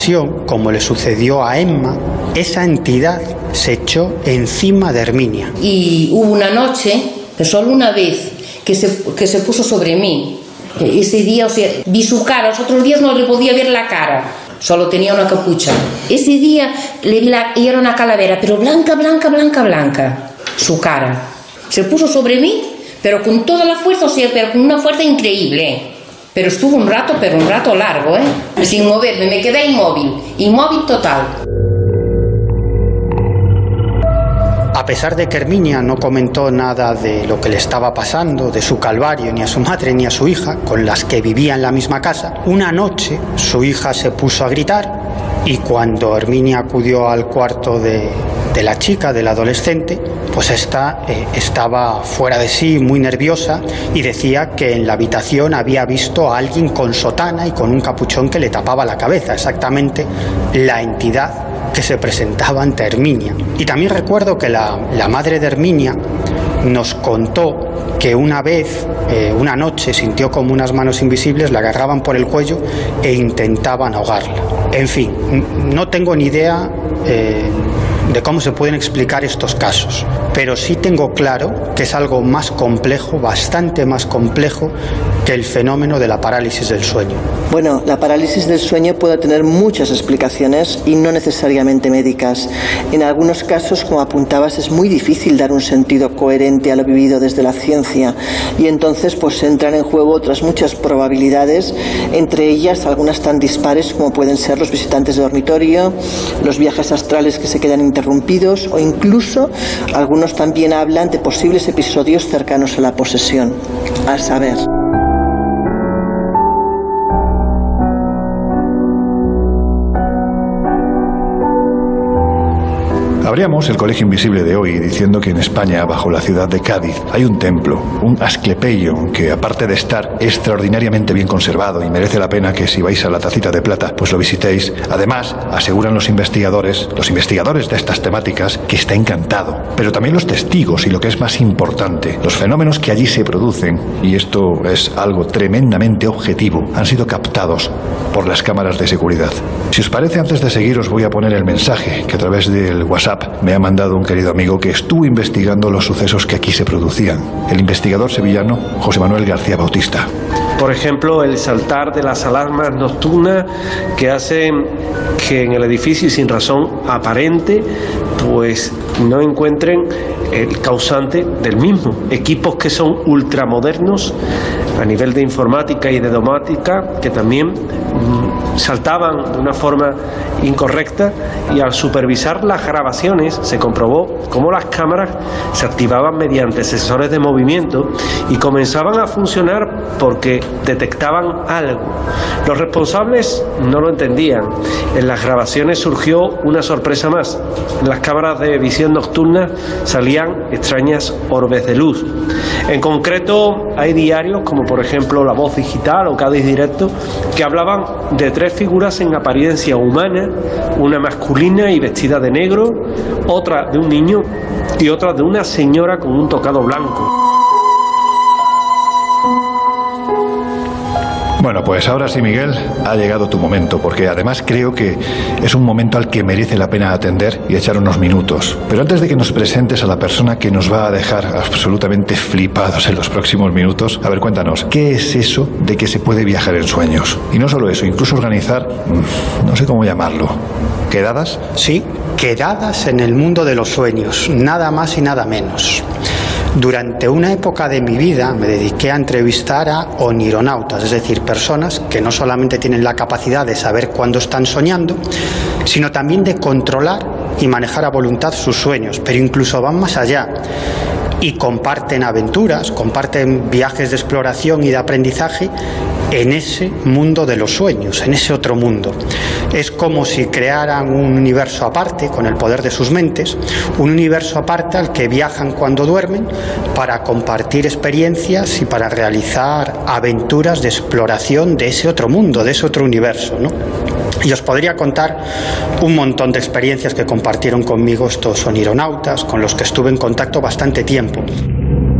Como le sucedió a Emma, esa entidad se echó encima de Herminia. Y hubo una noche, pero solo una vez, que se puso sobre mí. Ese día, o sea, vi su cara. Los otros días no le podía ver la cara, solo tenía una capucha. Ese día le vi y era una calavera, pero blanca, blanca, blanca, blanca, su cara. Se puso sobre mí, pero con toda la fuerza, o sea, pero con una fuerza increíble. Pero estuvo un rato, pero un rato largo, sin moverme, me quedé inmóvil total. A pesar de que Herminia no comentó nada de lo que le estaba pasando, de su calvario, ni a su madre ni a su hija, con las que vivía en la misma casa, una noche su hija se puso a gritar y cuando Herminia acudió al cuarto de la chica, del adolescente, pues esta estaba fuera de sí, muy nerviosa, y decía que en la habitación había visto a alguien con sotana y con un capuchón que le tapaba la cabeza, exactamente la entidad que se presentaba ante Herminia. Y también recuerdo que la madre de Herminia nos contó que una vez, una noche, sintió como unas manos invisibles la agarraban por el cuello e intentaban ahogarla. En fin, no tengo ni idea de cómo se pueden explicar estos casos, pero sí tengo claro que es algo más complejo, bastante más complejo que el fenómeno de la parálisis del sueño. Bueno, la parálisis del sueño puede tener muchas explicaciones y no necesariamente médicas. En algunos casos, como apuntabas, es muy difícil dar un sentido coherente a lo vivido desde la ciencia y entonces pues entran en juego otras muchas probabilidades, entre ellas algunas tan dispares como pueden ser los visitantes de dormitorio, los viajes astrales que se quedan interrumpidos o incluso algunos también hablan de posibles episodios cercanos a la posesión. A saber. Abríamos el Colegio Invisible de hoy diciendo que en España, bajo la ciudad de Cádiz, hay un templo, un Asclepeion, que aparte de estar extraordinariamente bien conservado y merece la pena que si vais a la Tacita de Plata, pues lo visitéis. Además, aseguran los investigadores de estas temáticas, que está encantado. Pero también los testigos y lo que es más importante, los fenómenos que allí se producen, y esto es algo tremendamente objetivo, han sido captados por las cámaras de seguridad. Si os parece, antes de seguir os voy a poner el mensaje que a través del WhatsApp me ha mandado un querido amigo que estuvo investigando los sucesos que aquí se producían, el investigador sevillano José Manuel García Bautista. Por ejemplo, el saltar de las alarmas nocturnas que hacen que en el edificio, sin razón aparente, pues no encuentren el causante del mismo. Equipos que son ultramodernos a nivel de informática y de domótica, que también saltaban de una forma incorrecta, y al supervisar las grabaciones se comprobó cómo las cámaras se activaban mediante sensores de movimiento y comenzaban a funcionar porque detectaban algo. Los responsables no lo entendían. En las grabaciones surgió una sorpresa más. En las cámaras de visión nocturna salían extrañas orbes de luz. En concreto, hay diarios como por ejemplo La Voz Digital o Cádiz Directo que hablaban de 3 figuras en apariencia humana, una masculina y vestida de negro, otra de un niño y otra de una señora con un tocado blanco. Bueno, pues ahora sí, Miguel, ha llegado tu momento, porque además creo que es un momento al que merece la pena atender y echar unos minutos. Pero antes de que nos presentes a la persona que nos va a dejar absolutamente flipados en los próximos minutos, a ver, cuéntanos, ¿qué es eso de que se puede viajar en sueños? Y no solo eso, incluso organizar, no sé cómo llamarlo, ¿quedadas? Sí, quedadas en el mundo de los sueños, nada más y nada menos. Durante una época de mi vida me dediqué a entrevistar a onironautas, es decir, personas que no solamente tienen la capacidad de saber cuándo están soñando, sino también de controlar y manejar a voluntad sus sueños, pero incluso van más allá y comparten aventuras, comparten viajes de exploración y de aprendizaje en ese mundo de los sueños, en ese otro mundo. Es como si crearan un universo aparte, con el poder de sus mentes, un universo aparte al que viajan cuando duermen para compartir experiencias y para realizar aventuras de exploración de ese otro mundo, de ese otro universo, ¿no? Y os podría contar un montón de experiencias que compartieron conmigo estos onironautas, con los que estuve en contacto bastante tiempo.